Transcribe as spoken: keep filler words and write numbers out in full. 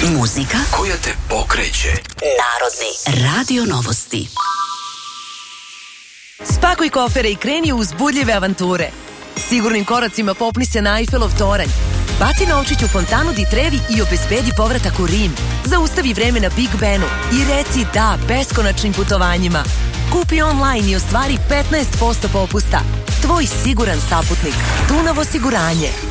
Muzika koja te pokreće. Narodni radio novosti. Spakuj kofere i kreni u uzbudljive avanture. Sigurnim koracima popni se na Eiffelov toranj. Baci novčić u fontanu di Trevi i obezbedi povratak u Rim. Zaustavi vreme na Big Benu i reci da beskonačnim putovanjima. Kupi online i ostvari petnaest posto popusta. Tvoj siguran saputnik. Dunav osiguranje.